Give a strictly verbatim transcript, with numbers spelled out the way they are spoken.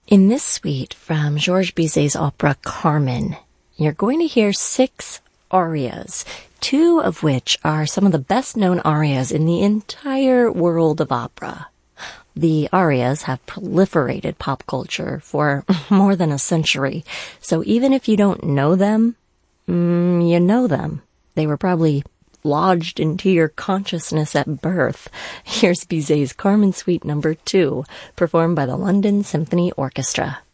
In this suite from Georges Bizet's opera Carmen, you're going to hear six arias, two of which are some of the best-known arias in the entire world of opera. The arias have proliferated pop culture for more than a century, so even if you don't know them, mm, you know them. They were probably lodged into your consciousness at birth. Here's Bizet's Carmen Suite number two, performed by the London Symphony Orchestra.